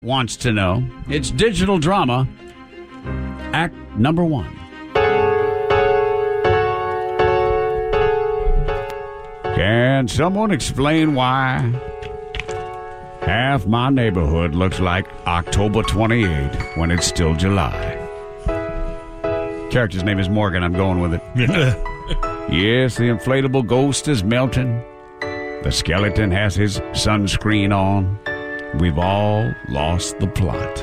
wants to know. It's digital drama, act number 1. Can someone explain why half my neighborhood looks like October 28 when it's still July? Character's name is Morgan. I'm going with it. Yes, the inflatable ghost is melting. The skeleton has his sunscreen on. We've all lost the plot.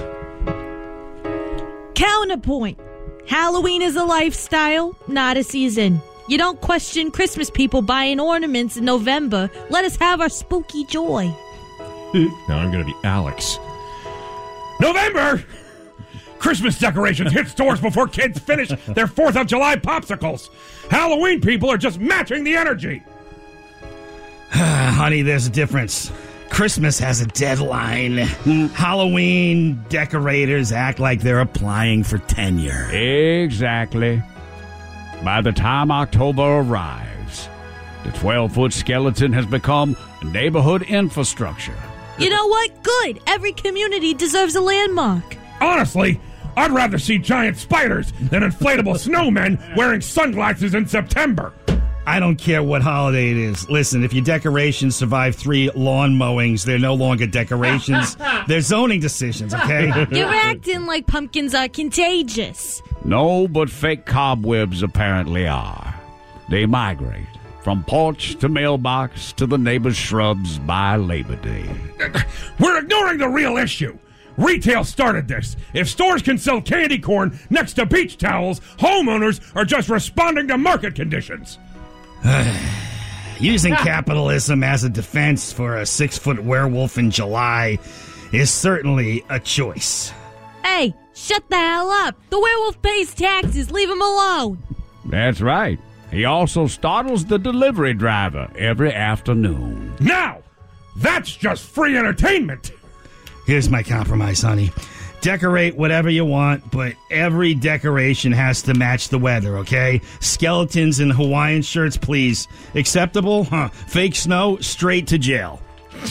Counterpoint. Halloween is a lifestyle, not a season. You don't question Christmas people buying ornaments in November. Let us have our spooky joy. Now I'm going to be Alex. November! Christmas decorations hit stores before kids finish their 4th of July popsicles. Halloween people are just matching the energy. Honey, there's a difference. Christmas has a deadline. Halloween decorators act like they're applying for tenure. Exactly. By the time October arrives, the 12-foot skeleton has become neighborhood infrastructure. You know what? Good. Every community deserves a landmark. Honestly, I'd rather see giant spiders than inflatable snowmen wearing sunglasses in September. I don't care what holiday it is. Listen, if your decorations survive 3 lawn mowings, they're no longer decorations. They're zoning decisions, okay? You're acting like pumpkins are contagious. No, but fake cobwebs apparently are. They migrate from porch to mailbox to the neighbor's shrubs by Labor Day. We're ignoring the real issue. Retail started this. If stores can sell candy corn next to beach towels, homeowners are just responding to market conditions. Using capitalism as a defense for a 6-foot werewolf in July is certainly a choice. Hey, shut the hell up. The werewolf pays taxes. Leave him alone. That's right. He also startles the delivery driver every afternoon. Now, that's just free entertainment. Here's my compromise, honey. Decorate whatever you want, but every decoration has to match the weather, okay? Skeletons in Hawaiian shirts, please. Acceptable? Fake snow, straight to jail.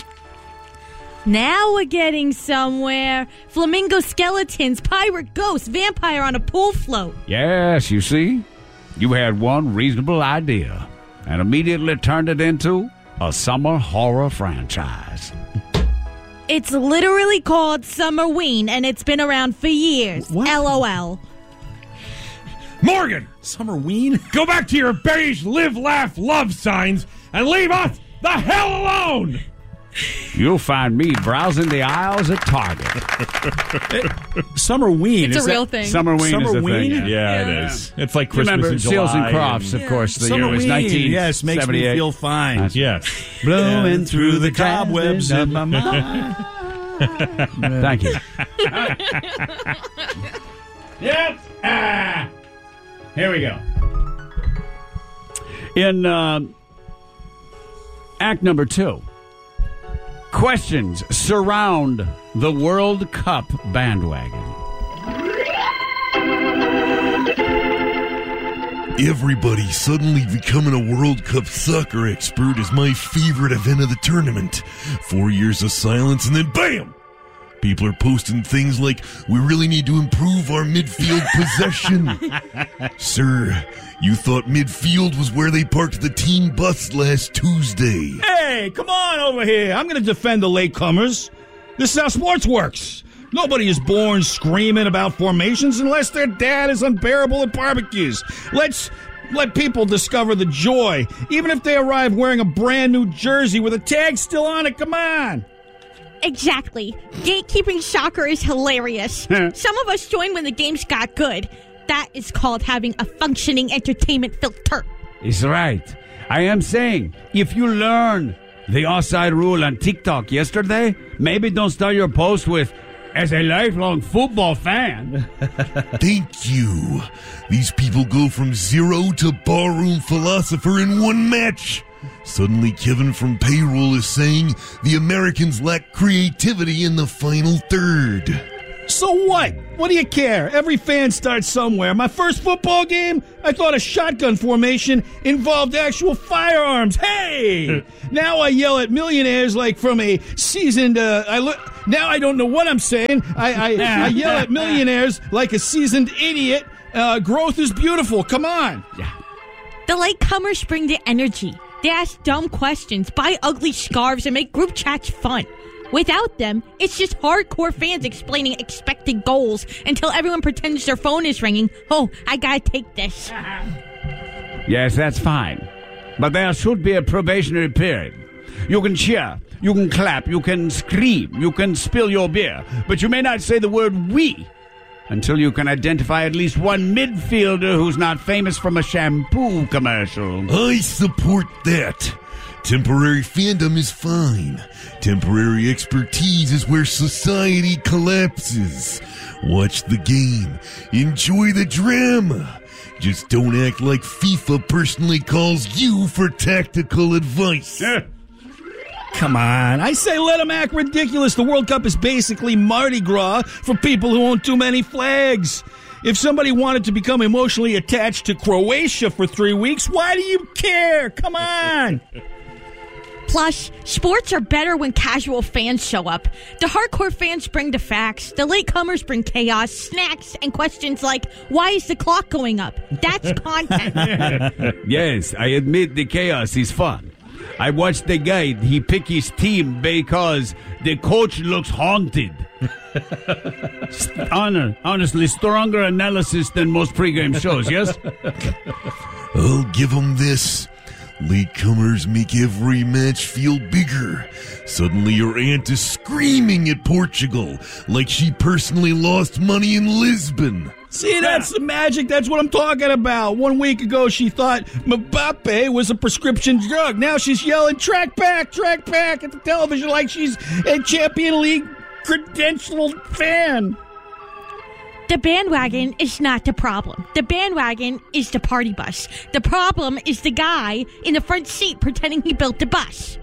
Now we're getting somewhere. Flamingo skeletons, pirate ghosts, vampire on a pool float. Yes, you see? You had one reasonable idea and immediately turned it into a summer horror franchise. It's literally called Summerween, and it's been around for years. What? LOL. Morgan! Summerween? Go back to your beige live, laugh, love signs and leave us the hell alone! You'll find me browsing the aisles at Target. Summerween. It's a real thing. Summerween is a thing. Yeah, it is. It's like Christmas Remember, in July. Seals and Crofts, of course. The year was 1978. Yes, makes me feel fine. Yes. Blowing through the cobwebs in my mind. Thank you. Yep. Here we go. In act number 2, questions surround the World Cup bandwagon. Everybody suddenly becoming a World Cup soccer expert is my favorite event of the tournament. 4 years of silence and then BAM! People are posting things like, we really need to improve our midfield possession. Sir, you thought midfield was where they parked the team bus last Tuesday. Hey, come on over here. I'm going to defend the latecomers. This is how sports works. Nobody is born screaming about formations unless their dad is unbearable at barbecues. Let people discover the joy, even if they arrive wearing a brand new jersey with a tag still on it. Come on. Exactly. Gatekeeping soccer is hilarious. Some of us joined when the games got good. That is called having a functioning entertainment filter. He's right. I am saying, if you learn the offside rule on TikTok yesterday, maybe don't start your post with, as a lifelong football fan. Thank you. These people go from zero to barroom philosopher in one match. Suddenly, Kevin from payroll is saying the Americans lack creativity in the final third. So what? What do you care? Every fan starts somewhere. My first football game, I thought a shotgun formation involved actual firearms. Hey! Now I yell at millionaires like from a seasoned... Now I don't know what I'm saying. I yell at millionaires like a seasoned idiot. Growth is beautiful. Come on. The latecomers bring the energy. They ask dumb questions, buy ugly scarves, and make group chats fun. Without them, it's just hardcore fans explaining expected goals until everyone pretends their phone is ringing. Oh, I gotta take this. Yes, that's fine. But there should be a probationary period. You can cheer, you can clap, you can scream, you can spill your beer, but you may not say the word "we" until you can identify at least one midfielder who's not famous from a shampoo commercial. I support that. Temporary fandom is fine. Temporary expertise is where society collapses. Watch the game. Enjoy the drama. Just don't act like FIFA personally calls you for tactical advice. Come on. I say let them act ridiculous. The World Cup is basically Mardi Gras for people who own too many flags. If somebody wanted to become emotionally attached to Croatia for 3 weeks, why do you care? Come on. Plus, sports are better when casual fans show up. The hardcore fans bring the facts. The latecomers bring chaos, snacks, and questions like, why is the clock going up? That's content. Yes, I admit the chaos is fun. I watched the guy. He picked his team because the coach looks haunted. Honestly, stronger analysis than most pregame shows, yes? I'll give them this. Latecomers make every match feel bigger. Suddenly your aunt is screaming at Portugal like she personally lost money in Lisbon. See, that's the magic. That's what I'm talking about. 1 week ago, she thought Mbappe was a prescription drug. Now she's yelling, track back at the television like she's a Champions League credentialed fan. The bandwagon is not the problem. The bandwagon is the party bus. The problem is the guy in the front seat pretending he built the bus.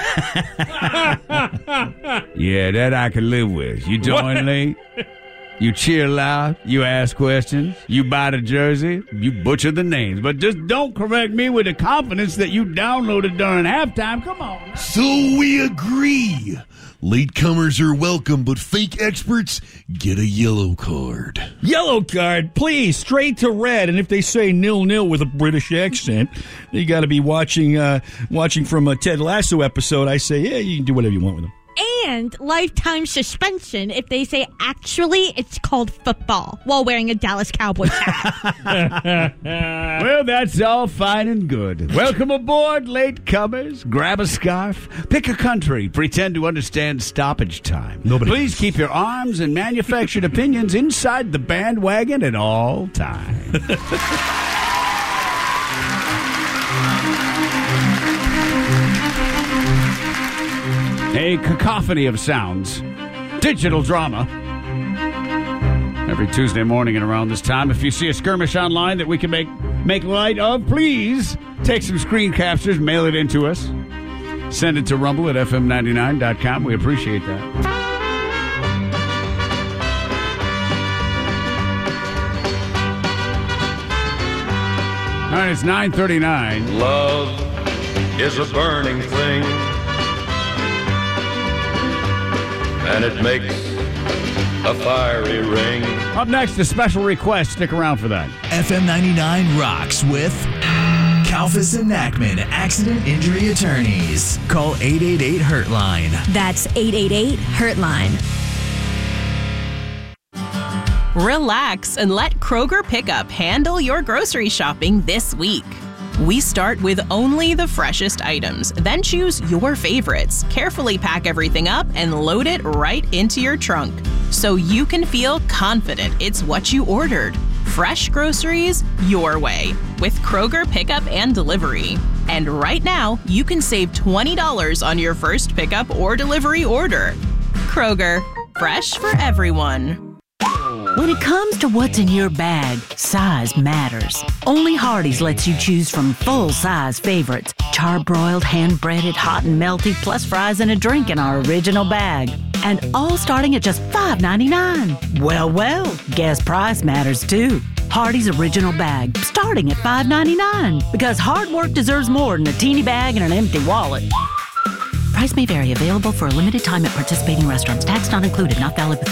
Yeah, that I can live with. You join late, you cheer loud, you ask questions, you buy the jersey, you butcher the names. But just don't correct me with the confidence that you downloaded during halftime. Come on. So we agree. Latecomers are welcome, but fake experts get a yellow card. Yellow card, please, straight to red. And if they say 0-0 with a British accent, you got to be watching from a Ted Lasso episode. I say, yeah, you can do whatever you want with them. And lifetime suspension if they say, actually, it's called football, while wearing a Dallas Cowboys hat. Well, that's all fine and good. Welcome aboard, latecomers. Grab a scarf, pick a country, pretend to understand stoppage time. Please keep your arms and manufactured opinions inside the bandwagon at all times. A cacophony of sounds. Digital drama. Every Tuesday morning and around this time. If you see a skirmish online that we can make light of, please take some screen captures, mail it in to us. Send it to rumble at fm99.com. We appreciate that. All right, it's 9:39. Love is a burning thing, and it makes a fiery ring. Up next, a special request. Stick around for that. FM 99 rocks with Kalfas and Nachman Accident Injury Attorneys. Call 888-HURT-LINE. That's 888-HURT-LINE. Relax and let Kroger Pickup handle your grocery shopping this week. We start with only the freshest items, then choose your favorites, carefully pack everything up, and load it right into your trunk so you can feel confident it's what you ordered. Fresh groceries your way with Kroger Pickup and Delivery. And right now, you can save $20 on your first pickup or delivery order. Kroger, fresh for everyone. When it comes to what's in your bag, size matters. Only Hardee's lets you choose from full-size favorites. Charbroiled, hand-breaded, hot and melty, plus fries and a drink in our original bag. And all starting at just $5.99. Well, guess price matters too. Hardee's original bag, starting at $5.99. Because hard work deserves more than a teeny bag and an empty wallet. Price may vary. Available for a limited time at participating restaurants. Tax not included. Not valid with